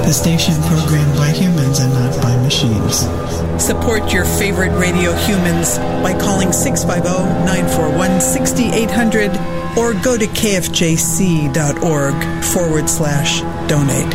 The station programmed by humans and not by machines. Support your favorite radio humans by calling 650-941-6800 or go to kfjc.org/donate.